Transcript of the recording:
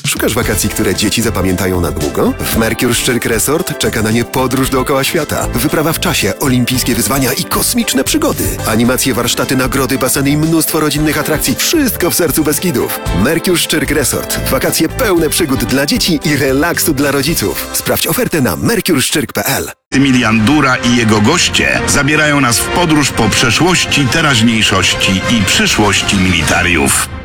Szukasz wakacji, które dzieci zapamiętają na długo? W Mercure Szczyrk Resort czeka na nie podróż dookoła świata, wyprawa w czasie, olimpijskie wyzwania i kosmiczne przygody. Animacje, warsztaty, nagrody, baseny i mnóstwo rodzinnych atrakcji. Wszystko w sercu Beskidów. Mercure Szczyrk Resort. Wakacje pełne przygód dla dzieci i relaksu dla rodziców. Sprawdź ofertę na mercureszczyrk.pl. Tymilian Dura i jego goście zabierają nas w podróż po przeszłości, teraźniejszości i przyszłości militariów.